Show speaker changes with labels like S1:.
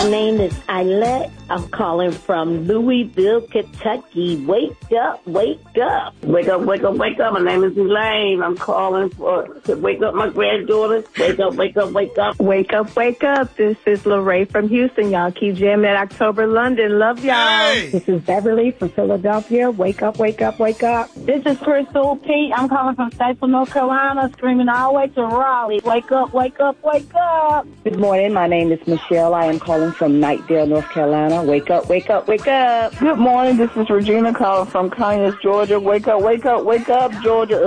S1: My name is Eilette. I'm calling from Louisville, Kentucky. Wake up, wake up.
S2: Wake up, wake up, wake up. My name is Elaine. I'm calling to wake up my granddaughter. Wake up, wake up, wake up.
S3: Wake up, wake up. This is Lorraine from Houston. Y'all keep jamming at October London. Love y'all.
S4: Hey.
S5: This is Beverly from Philadelphia. Wake up, wake up, wake up.
S6: This is Crystal Pete. I'm calling from Statesville, North Carolina, screaming all the way to Raleigh. Wake up, wake up, wake up.
S5: Good morning. My name is Michelle. I am calling from Knightdale, North Carolina. Wake up, wake up, wake up.
S2: Good morning. This is Regina calling from Conyers, Georgia. Wake up, wake up, wake up, Georgia.